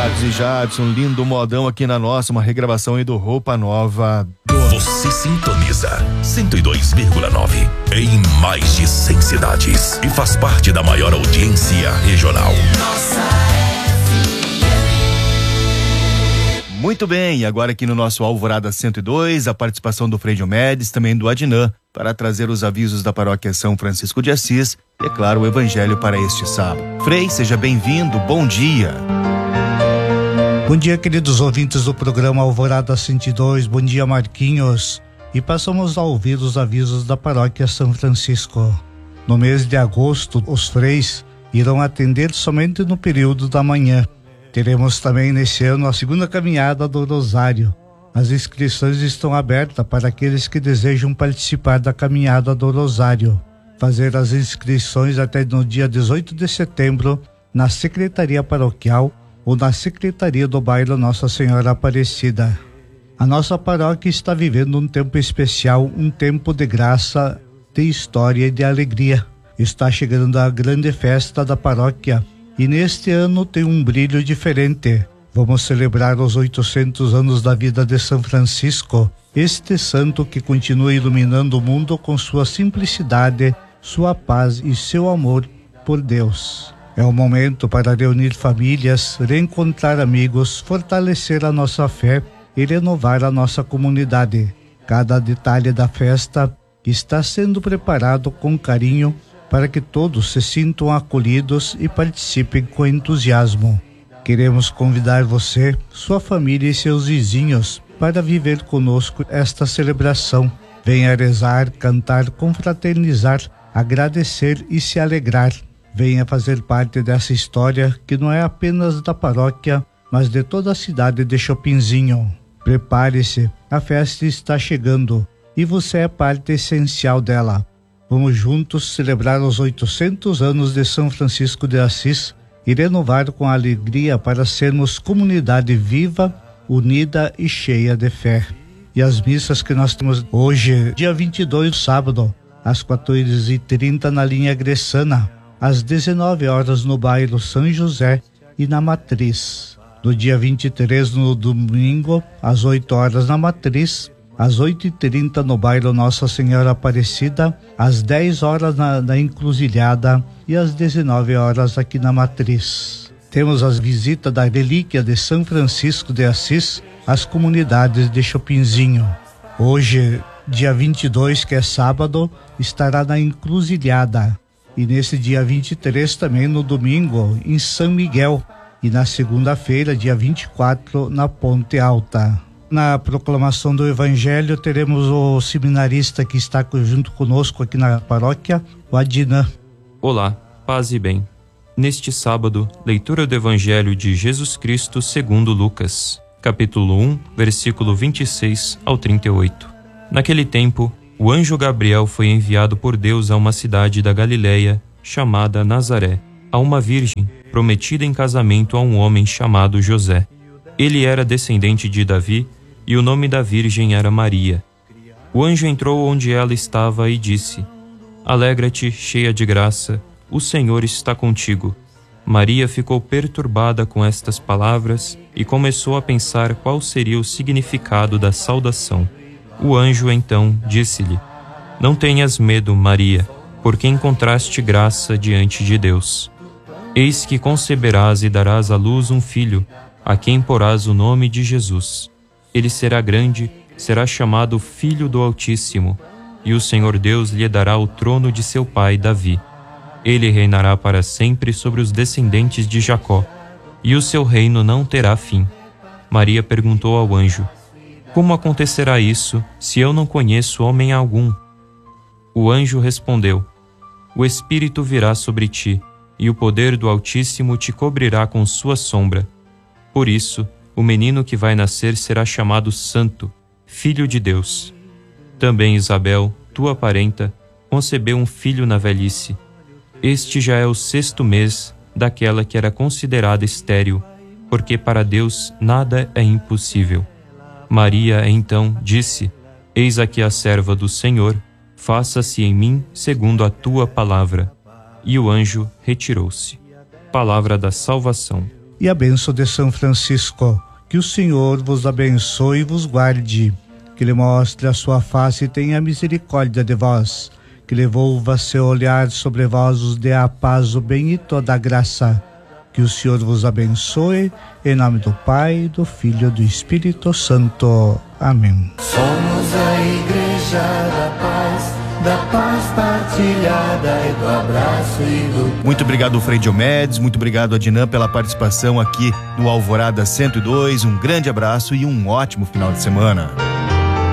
Jades e Jadson, lindo modão aqui na nossa, uma regravação aí do Roupa Nova. Você sintoniza 102,9 em mais de 100 cidades e faz parte da maior audiência regional. Nossa Muito bem, agora aqui no nosso Alvorada 102, a participação do Frei Diomedes, também do Adnan, para trazer os avisos da paróquia São Francisco de Assis e, é claro, o evangelho para este sábado. Frei, seja bem-vindo, bom dia. Bom dia, queridos ouvintes do programa Alvorada 102, bom dia, Marquinhos. E passamos a ouvir os avisos da paróquia São Francisco. No mês de agosto, os freis irão atender somente no período da manhã. Teremos também nesse ano a segunda caminhada do Rosário. As inscrições estão abertas para aqueles que desejam participar da caminhada do Rosário. Fazer as inscrições até no dia 18 de setembro na Secretaria Paroquial ou na Secretaria do Bairro Nossa Senhora Aparecida. A nossa paróquia está vivendo um tempo especial, um tempo de graça, de história e de alegria. Está chegando a grande festa da paróquia e neste ano tem um brilho diferente. Vamos celebrar os 800 anos da vida de São Francisco, este santo que continua iluminando o mundo com sua simplicidade, sua paz e seu amor por Deus. É o momento para reunir famílias, reencontrar amigos, fortalecer a nossa fé e renovar a nossa comunidade. Cada detalhe da festa está sendo preparado com carinho para que todos se sintam acolhidos e participem com entusiasmo. Queremos convidar você, sua família e seus vizinhos para viver conosco esta celebração. Venha rezar, cantar, confraternizar, agradecer e se alegrar. Venha fazer parte dessa história que não é apenas da paróquia, mas de toda a cidade de Chopinzinho. Prepare-se, a festa está chegando e você é parte essencial dela. Vamos juntos celebrar os 800 anos de São Francisco de Assis e renovar com alegria para sermos comunidade viva, unida e cheia de fé. E as missas que nós temos hoje, dia 22, sábado, às 14h30 na linha Gressana, às 19 horas no bairro São José e na Matriz. No dia 23, no domingo, às 8 horas na Matriz, às 8h30 no bairro Nossa Senhora Aparecida, às 10 horas na Encruzilhada e às 19 horas aqui na Matriz. Temos as visitas da relíquia de São Francisco de Assis às comunidades de Chopinzinho. Hoje, dia 22, que é sábado, estará na Encruzilhada. E nesse dia 23 também no domingo, em São Miguel. E na segunda-feira, dia 24, na Ponte Alta. Na proclamação do Evangelho, teremos o seminarista que está junto conosco aqui na paróquia, o Adnan. Olá, paz e bem. Neste sábado, leitura do Evangelho de Jesus Cristo segundo Lucas, capítulo 1, versículo 26 ao 38. Naquele tempo, o anjo Gabriel foi enviado por Deus a uma cidade da Galileia, chamada Nazaré, a uma virgem, prometida em casamento a um homem chamado José. Ele era descendente de Davi, e o nome da virgem era Maria. O anjo entrou onde ela estava e disse: Alegra-te, cheia de graça, o Senhor está contigo. Maria ficou perturbada com estas palavras e começou a pensar qual seria o significado da saudação. O anjo então disse-lhe: Não tenhas medo, Maria, porque encontraste graça diante de Deus. Eis que conceberás e darás à luz um filho, a quem porás o nome de Jesus. Ele será grande, será chamado Filho do Altíssimo, e o Senhor Deus lhe dará o trono de seu pai Davi. Ele reinará para sempre sobre os descendentes de Jacó, e o seu reino não terá fim. Maria perguntou ao anjo: Como acontecerá isso, se eu não conheço homem algum? O anjo respondeu: O Espírito virá sobre ti, e o poder do Altíssimo te cobrirá com sua sombra. Por isso, o menino que vai nascer será chamado Santo, Filho de Deus. Também Isabel, tua parenta, concebeu um filho na velhice. Este já é o 6º mês daquela que era considerada estéril, porque para Deus nada é impossível. Maria, então, disse: Eis aqui a serva do Senhor, faça-se em mim segundo a tua palavra. E o anjo retirou-se. Palavra da salvação. e a bênção de São Francisco. Que o Senhor vos abençoe e vos guarde, que lhe mostre a sua face e tenha misericórdia de vós, que lhe volva seu olhar sobre vós, os dê a paz, o bem e toda a graça. Que o Senhor vos abençoe, em nome do Pai, do Filho e do Espírito Santo. Amém. Somos a Igreja da paz partilhada e do abraço e do... Muito obrigado, Frei Diomedes, muito obrigado, Adinã, pela participação aqui no Alvorada 102. Um grande abraço e um ótimo final de semana.